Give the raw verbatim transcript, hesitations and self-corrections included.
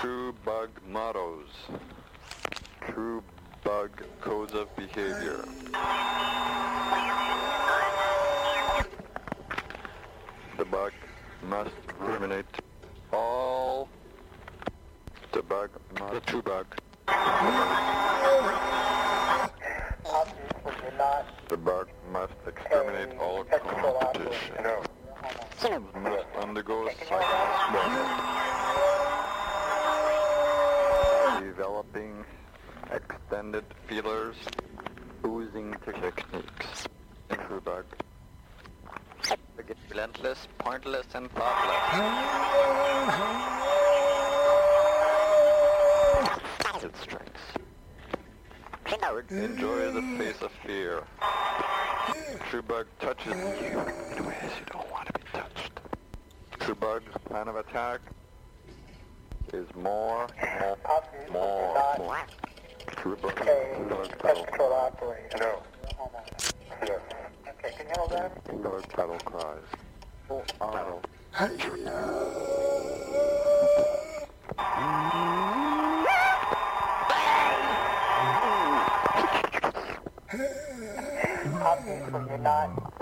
True bug mottos. True bug codes of behavior. The bug must ruminate all. The bug must. The true bug. The bug must exterminate all competition. Must undergo psychological developing extended feelers, oozing techniques. True bug. Relentless, pointless, and thoughtless. Its strengths. Enjoy the face of fear. True bug touches you in ways you don't want to be touched. True bug's plan of attack is more, more, more, more. True bug, true bug battle. No. Yes. Okay, can you hold that? True bug battle cries. Full auto. Obviously, you're not